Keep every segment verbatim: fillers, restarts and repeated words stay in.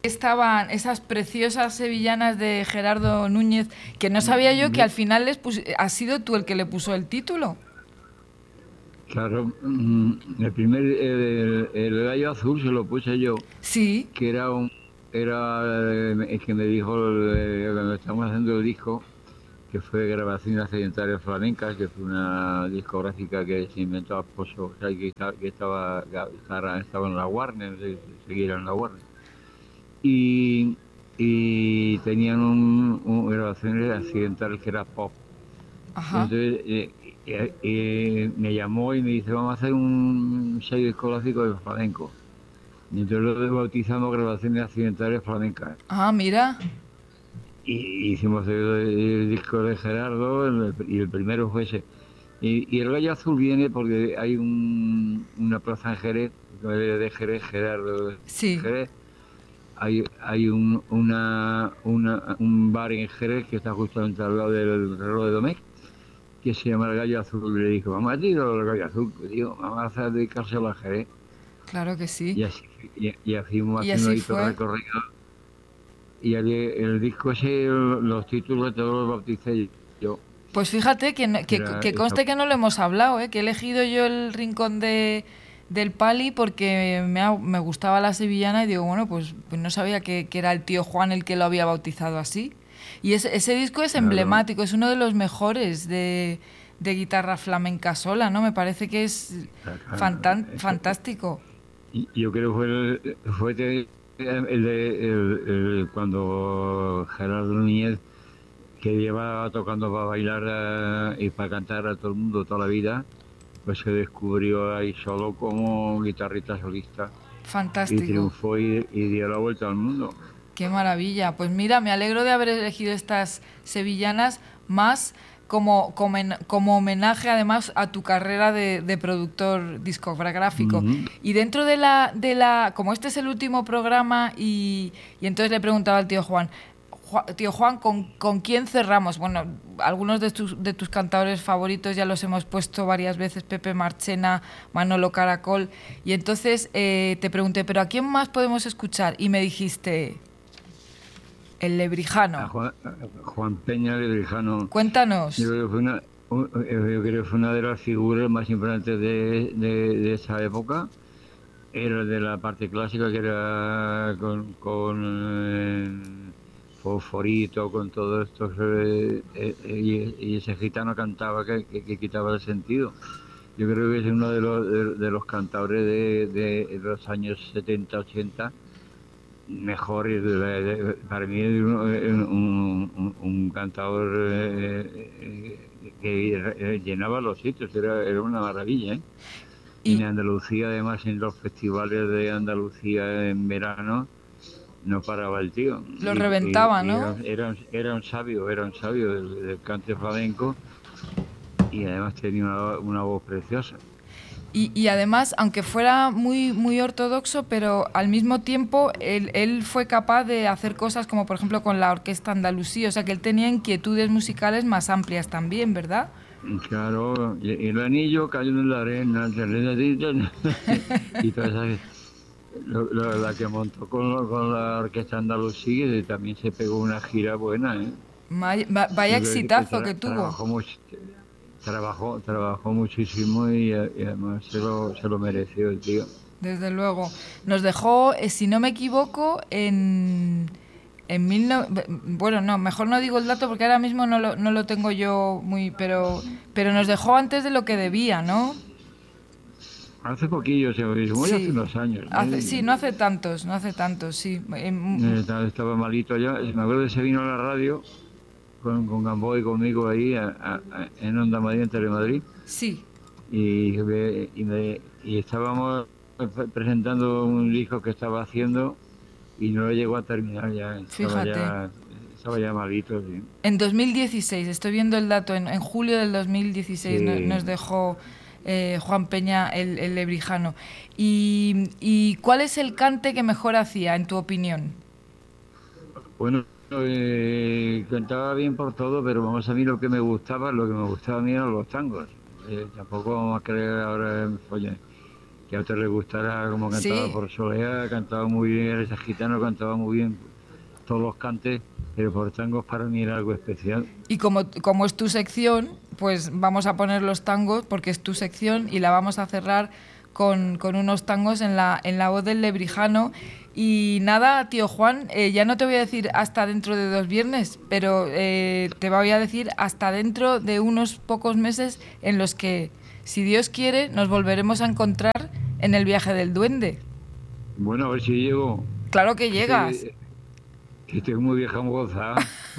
estaban esas preciosas sevillanas de Gerardo Núñez, que no sabía yo que al final les pus... has sido tú el que le puso el título. Claro, mm, el primer, el, el gallo azul se lo puse yo, Sí. que era un, era eh, el que me dijo eh, cuando estamos haciendo el disco, que fue Grabaciones Accidentales Flamencas, que fue una discográfica que se inventó a Pozo, o sea, que, que estaba, estaba, estaba en la Warner, seguía en la Warner. Y, y tenían un, un Grabaciones Accidentales que era pop. Y Ajá. entonces eh, eh, eh, me llamó y me dice, vamos a hacer un sello discográfico de flamenco. Y entonces lo bautizamos Grabaciones Accidentales Flamencas. Ah, mira. Y hicimos el, el disco de Gerardo el, y el primero fue ese. Y, y el gallo azul viene porque hay un, una plaza en Jerez, de Jerez, Gerardo de Sí. Jerez. Hay, hay un, una, una, un bar en Jerez que está justamente al lado del reloj de Domecq, que se llama el gallo azul. Y le dijo, vamos a tirar el gallo azul. Pues digo, vamos a hacer dedicárselo a Jerez. Claro que sí. Y así, y, y así fuimos Y haciendo así ahí todo el fue. recorrido. Y el, el disco ese, los títulos todos los bauticé yo. Pues fíjate que, no- Que que, era que esa. conste que no lo hemos hablado, ¿eh? Que he elegido yo el rincón de, del Pali porque me, ha- me gustaba la sevillana y digo, bueno, pues, pues no sabía que, que era el tío Juan el que lo había bautizado así. Y ese, ese disco es Claro. emblemático, es uno de los mejores de, de guitarra flamenca sola, ¿no? Me parece que es Claro, fantan- eso, fantástico. y yo creo que fue el, fue de- el de el- el- cuando Gerardo Núñez, que llevaba tocando para bailar eh, y para cantar a todo el mundo toda la vida, pues se descubrió ahí solo como guitarrista solista y Fantástico. triunfó y, y dio la vuelta al mundo. Qué maravilla. Pues mira, me alegro de haber elegido estas sevillanas más como, como, en- como homenaje además a tu carrera de, de productor discográfico. Ujú. Y dentro de la, de la, como este es el último programa y, y entonces le preguntaba al tío Juan, "Ju- tío Juan, ¿con, con quién cerramos? Bueno, algunos de tus, de tus cantadores favoritos ya los hemos puesto varias veces, Pepe Marchena, Manolo Caracol, y entonces eh, te pregunté, ¿pero a quién más podemos escuchar? Y me dijiste... El A Lebrijano. Juan, a Juan Peña Lebrijano, yo Cuéntanos. creo que fue una, un- yo creo que fue una de las figuras más importantes de, de, de esa época. Era de la parte clásica, que era con, con eh, Fosforito, con todo esto, eh, eh, y, y ese gitano cantaba que, que, que quitaba el sentido. Yo creo que es uno de los, de, de los cantadores de, de los años setenta ochenta mejores. De, de, para mí es un, un, un, un cantador eh, eh, que eh, llenaba los sitios, era, era una maravilla, ¿eh? Y en Y Andalucía, además, en los festivales de Andalucía en verano, no paraba el tío. lo Y, y- reventaba, y era, ¿no? un- era, un- era un sabio, era un sabio del, del cante flamenco, y además tenía una, una voz preciosa. Y, y además, aunque fuera muy, muy ortodoxo, pero al mismo tiempo él, él fue capaz de hacer cosas como, por ejemplo, con la Orquesta Andalusí. O sea, que él tenía inquietudes musicales más amplias también, ¿verdad? Y claro, y, y el anillo cayó en la arena, y toda esa, lo- lo- la que montó con, con la Orquesta Andalusí, y también se pegó una gira buena, ¿eh? May- va- Vaya Yo creo que exitazo tra- que tuvo. trabajó mucho, trabajó, trabajó muchísimo, y, y además se lo, se lo mereció el tío. Desde luego. Nos dejó, eh, si no me equivoco, en... En mil no- bueno, no, mejor no digo el dato porque ahora mismo no lo, no lo tengo yo muy... Pero, pero nos dejó antes de lo que debía, ¿no? Hace poquillo, se me hace Sí. unos años. Hace, sí, ¿Eh? no hace tantos, no hace tantos, sí. Em, Eh, Estaba estaba malito ya. Me acuerdo que se vino a la radio con, con Gamboa y conmigo ahí a- a- a- en Onda Madrid, en Telemadrid. Sí, Y, me- y, me- y estábamos presentando un disco que estaba haciendo, y no lo llegó a terminar ya. Estaba fíjate. ya, estaba ya malito, sí. En dos mil dieciséis, estoy viendo el dato, en, en julio del dos mil dieciséis no- nos Sí. dejó eh, Juan Peña el, el lebrijano. Y, ¿Y cuál es el cante que mejor hacía, en tu opinión? Bueno, eh, cantaba bien por todo, pero vamos, a mí lo que me gustaba, lo que me gustaba a mí eran los tangos. Eh, tampoco vamos a creer ahora en folla. que a usted le gustará como cantaba Sí. por Soleá, cantaba muy bien, ese gitano cantaba muy bien todos los cantes, pero por tangos para mí era algo especial. Y como, como es tu sección, pues vamos a poner los tangos porque es tu sección y la vamos a cerrar con, con unos tangos en la, en la voz del Lebrijano. Y nada, tío Juan, eh, ya no te voy a decir hasta dentro de dos viernes, pero eh, te voy a decir hasta dentro de unos pocos meses en los que, si Dios quiere, nos volveremos a encontrar en el viaje del duende. Bueno, a ver si llego. Claro que Que llegas. estoy, que estoy muy vieja moza.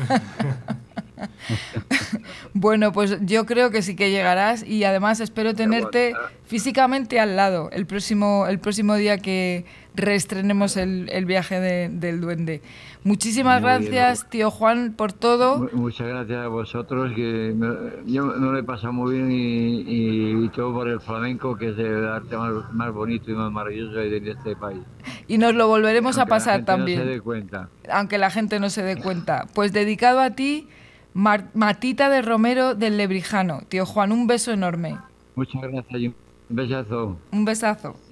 Bueno, pues yo creo que sí que llegarás y además espero tenerte físicamente al lado el próximo, el próximo día que reestrenemos el, el viaje de- del duende. Muchísimas Muy bien, ¿no? gracias, tío Juan, por todo. Mu- Muchas gracias a vosotros, que me- yo no lo he pasado muy bien y, y- y todo por el flamenco, que es el arte más, más bonito y más maravilloso de de este país. Y nos lo volveremos a Aunque la pasar gente no se también, dé cuenta. aunque la gente no se dé cuenta. Pues dedicado a ti, Mar- Matita de Romero del Lebrijano. Tío Juan, un beso enorme. Muchas gracias y un besazo. Un besazo.